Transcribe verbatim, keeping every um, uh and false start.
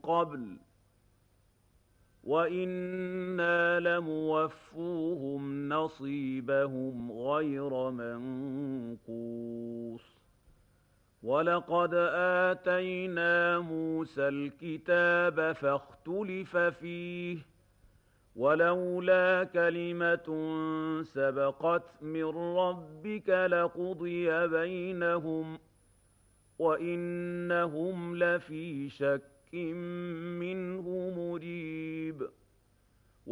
قَبْلُ وَإِنَّا لَمُوَفُّوهُمْ نَصِيبَهُمْ غَيْرَ مَنقُوصٍ وَلَقَدْ آتَيْنَا مُوسَى الْكِتَابَ فَاخْتُلِفَ فِيهِ وَلَوْلَا كَلِمَةٌ سَبَقَتْ مِن رَّبِّكَ لَقُضِيَ بَيْنَهُمْ وَإِنَّهُمْ لَفِي شَكٍّ مِّنْهُ مُرِيبٍ